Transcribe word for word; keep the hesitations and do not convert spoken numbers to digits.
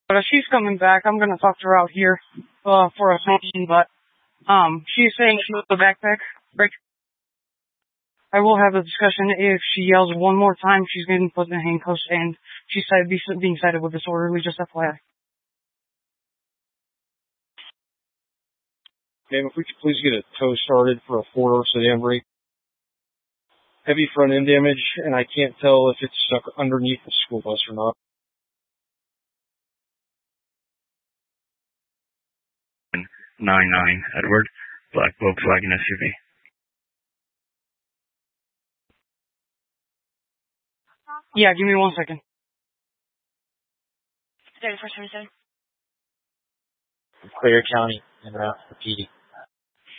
But if she's coming back, I'm gonna talk to her out here, uh, for a meeting, but, um, she's saying she wants the backpack, right? I will have a discussion. If she yells one more time, she's getting put in handcuffs, and she's being cited with disorderly, just F Y I. Ma'am, if we could please get a tow started for a four-door sedan brake. Heavy front end damage, and I can't tell if it's stuck underneath the school bus or not. nine nine, Edward, black Volkswagen S U V. Yeah, give me one second. thirty-four seventy-seven. Clear County, and route for P D.